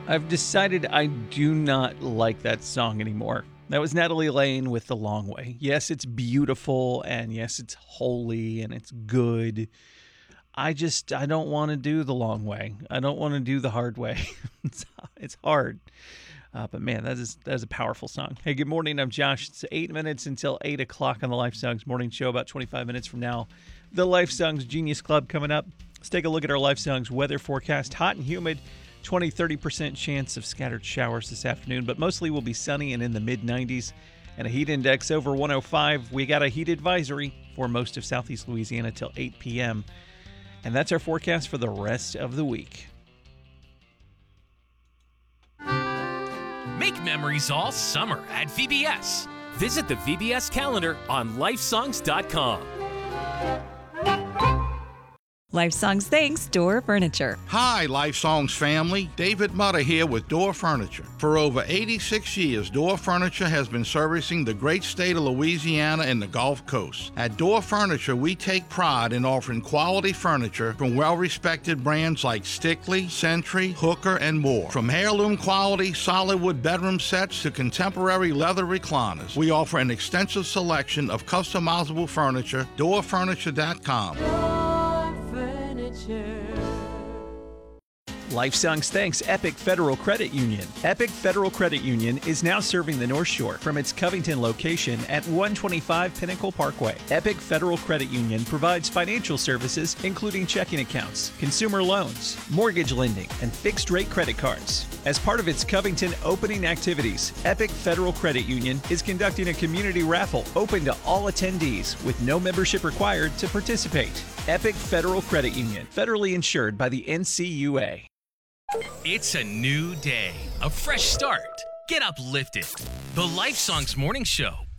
I've decided I do not like that song anymore. That was Natalie Lane with The Long Way. Yes, it's beautiful, and yes, it's holy, and it's good. I don't want to do the long way. I don't want to do the hard way. It's hard. But man, that is a powerful song. Hey, good morning. I'm Josh. It's 8 minutes until 8 o'clock on the Life Songs Morning Show. About 25 minutes from now, the Life Songs Genius Club coming up. Let's take a look at our Life Songs weather forecast. Hot and humid. 20-30% chance of scattered showers this afternoon, but mostly will be sunny and in the mid-90s. And a heat index over 105. We got a heat advisory for most of southeast Louisiana till 8 p.m. And that's our forecast for the rest of the week. Make memories all summer at VBS. Visit the VBS calendar on lifesongs.com. Life Songs thanks Door Furniture. Hi, Life Songs family. David Mutter here with Door Furniture. For over 86 years, Door Furniture has been servicing the great state of Louisiana and the Gulf Coast. At Door Furniture, we take pride in offering quality furniture from well-respected brands like Stickley, Century, Hooker, and more. From heirloom quality solid wood bedroom sets to contemporary leather recliners, we offer an extensive selection of customizable furniture. DoorFurniture.com. Life Songs thanks Epic Federal Credit Union. Epic Federal Credit Union is now serving the North Shore from its Covington location at 125 Pinnacle Parkway. Epic Federal Credit Union provides financial services including checking accounts, consumer loans, mortgage lending, and fixed-rate credit cards. As part of its Covington opening activities, Epic Federal Credit Union is conducting a community raffle open to all attendees with no membership required to participate. Epic Federal Credit Union, federally insured by the NCUA. It's a new day, a fresh start. Get uplifted. The Life Songs Morning Show